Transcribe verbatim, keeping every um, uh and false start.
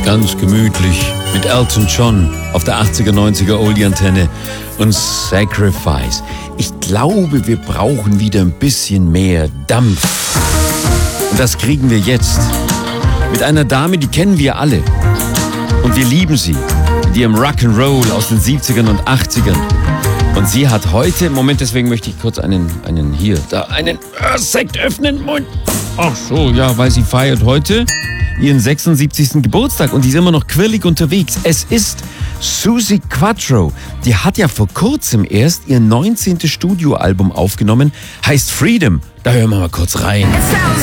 Ganz gemütlich mit Elton John auf der achtziger, neunziger Oldie-Antenne und Sacrifice. Ich glaube, wir brauchen wieder ein bisschen mehr Dampf. Und das kriegen wir jetzt mit einer Dame, die kennen wir alle. Und wir lieben sie mit ihrem Rock'n'Roll aus den siebzigern und achtzigern. Und sie hat heute, Moment, deswegen möchte ich kurz einen, einen hier, da, einen äh, Sekt öffnen. Mund. Ach so, ja, weil sie feiert heute ihren sechsundsiebzigsten Geburtstag und die ist immer noch quirlig unterwegs. Es ist Suzi Quatro. Die hat ja vor kurzem erst ihr neunzehntes Studioalbum aufgenommen, heißt Freedom. Da hören wir mal kurz rein.